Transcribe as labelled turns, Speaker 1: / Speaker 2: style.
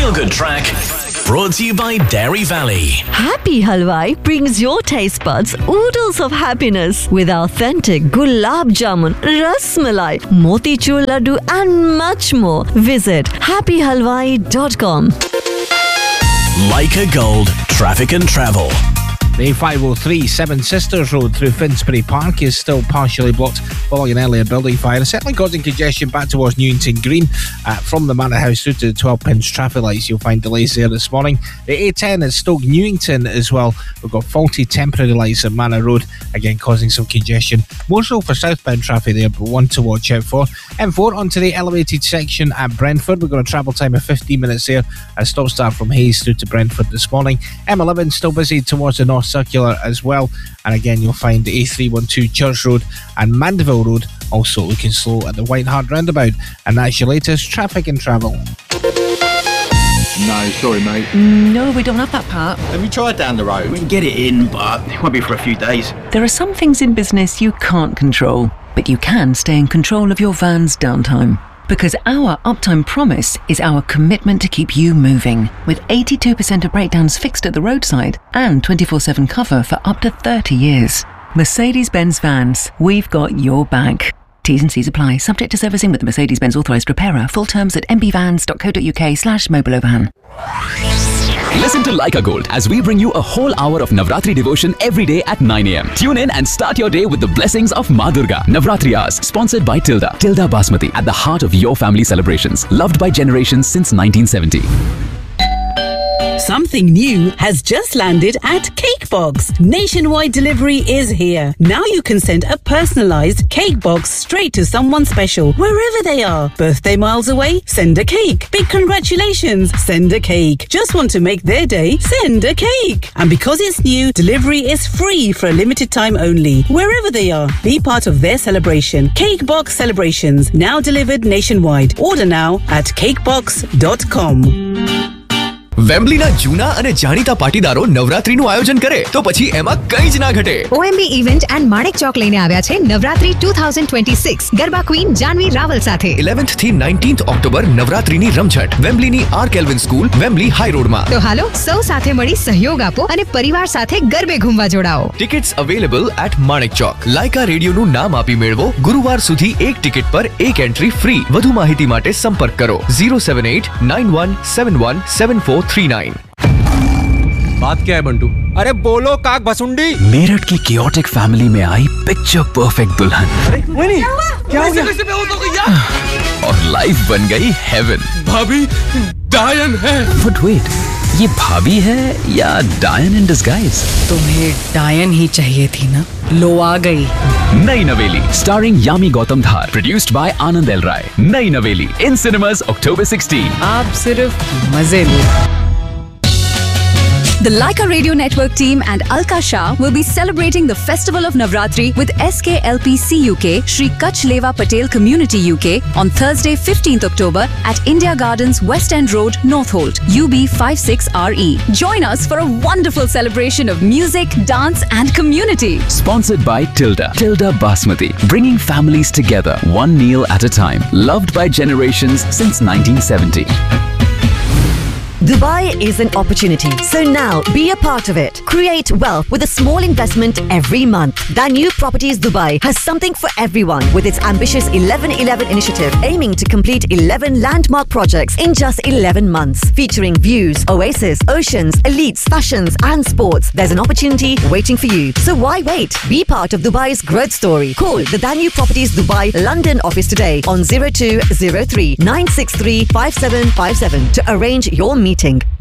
Speaker 1: feel-good track brought to you by Dairy Valley.
Speaker 2: Happy Halwai brings your taste buds oodles of happiness with authentic gulab jamun, ras malai, motichur laddu and much more. Visit happyhalwai.com.
Speaker 1: Leica Gold Traffic and Travel.
Speaker 3: The 503 Seven Sisters Road through Finsbury Park is still partially blocked following an earlier building fire. It's certainly causing congestion back towards Newington Green. From the Manor House through to the 12-pinch traffic lights, you'll find delays there this morning. The A10 at Stoke Newington as well. We've got faulty temporary lights at Manor Road, again causing some congestion. More so for southbound traffic there, but one to watch out for. M4 onto the elevated section at Brentford. We've got a travel time of 15 minutes there. A stop-start from Hayes through to Brentford this morning. M11 still busy towards the North Circular as well, and again you'll find the A312 Church Road and Mandeville Road also looking slow at the White Hart roundabout. And that's your latest traffic and travel.
Speaker 4: No, sorry mate.
Speaker 5: No, we don't have that part.
Speaker 4: Have you tried down the road?
Speaker 6: We can get it in, but it won't be for a few days.
Speaker 5: There are some things in business you can't control, but you can stay in control of your van's downtime. Because our uptime promise is our commitment to keep you moving, with 82% of breakdowns fixed at the roadside and 24/7 cover for up to 30 years. Mercedes-Benz Vans, we've got your back. T's and C's apply, subject to servicing with the Mercedes-Benz authorised repairer. Full terms at mbvans.co.uk/mobilovan.
Speaker 7: Listen to Leica Gold as we bring you a whole hour of Navratri devotion every day at 9 a.m. Tune in and start your day with the blessings of Ma Durga. Navratri Hours, sponsored by Tilda. Tilda Basmati, at the heart of your family celebrations. Loved by generations since 1970.
Speaker 8: Something new has just landed at Cakebox. Nationwide delivery is here. Now you can send a personalised cake box straight to someone special, wherever they are. Birthday miles away? Send a cake. Big congratulations? Send a cake. Just want to make their day? Send a cake. And because it's new, delivery is free for a limited time only. Wherever they are, be part of their celebration. Cakebox Celebrations, now delivered nationwide. Order now at cakebox.com.
Speaker 9: વેમ્બલીના જૂના અને જાણીતા પાટીદારો નવરાત્રીનું આયોજન કરે તો પછી એમાં કંઈ જ ના ઘટે.
Speaker 10: OMB event and Manek Chowk લઈને આવ્યા છે નવરાત્રી 2026 ગરબા ક્વીન જાનવી રાવલ સાથે
Speaker 9: 11th થી 19th ઓક્ટોબર નવરાત્રીની રમઝટ વેમ્બલીની R kelvin school Wembley high રોડમાં.
Speaker 10: તો હાલો સૌ સાથે મળી સહયોગ આપો અને પરિવાર સાથે ગરબે ઘૂમવા જોડાઓ.
Speaker 9: Tickets available at Manek Chowk. Lyka રેડિયોનું નામ આપી મેળવો. ગુરુવાર સુધી એક ટિકિટ પર એક એન્ટ્રી ફ્રી. વધુ માહિતી માટે સંપર્ક કરો 07891717439.
Speaker 11: बात क्या है बंटू? अरे बोलो काक भसुंडी।
Speaker 7: मेरठ की कियोटिक फैमिली में आई पिक्चर परफेक्ट दुल्हन।
Speaker 11: अरे क्या हो गया?
Speaker 7: और लाइफ बन गई हेवन।
Speaker 11: भाभी डायन है।
Speaker 7: बट वेट, ये भाभी है या डायन इन डिस्गाइज?
Speaker 12: तुम्हें डायन ही चाहिए थी ना, लो आ गई।
Speaker 7: नई नवेली starring Yami Gautam Dhar, produced by Anand L राय। नई नवेली इन सिनेमास October 16।
Speaker 12: आप सिर्फ मजे लो।
Speaker 13: The Leica Radio Network team and Alka Shah will be celebrating the Festival of Navratri with SKLP CUK, Shri Kutch Leva Patel Community UK on Thursday 15th October at India Gardens, West End Road, Northolt, UB56RE. Join us for a wonderful celebration of music, dance and community.
Speaker 7: Sponsored by Tilda. Tilda Basmati, bringing families together one meal at a time. Loved by generations since 1970.
Speaker 2: Dubai is an opportunity, so now be a part of it. Create wealth with a small investment every month. Danube Properties Dubai has something for everyone with its ambitious 11-11 initiative aiming to complete 11 landmark projects in just 11 months. Featuring views, oasis, oceans, elites, fashions and sports. There's an opportunity waiting for you. So why wait? Be part of Dubai's growth story. Call the Danube Properties Dubai London office today on 0203 963 5757 to arrange your meeting.